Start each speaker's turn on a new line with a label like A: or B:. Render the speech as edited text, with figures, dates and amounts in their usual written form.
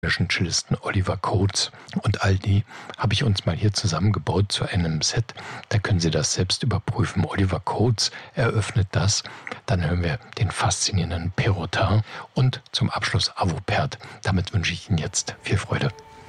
A: Cellisten Oliver Coates und all die habe ich uns mal hier zusammengebaut zu einem Set. Da können Sie das selbst überprüfen. Oliver Coates eröffnet das. Dann hören wir den faszinierenden Perrotin und zum Abschluss Avopert. Damit wünsche ich Ihnen jetzt viel Freude.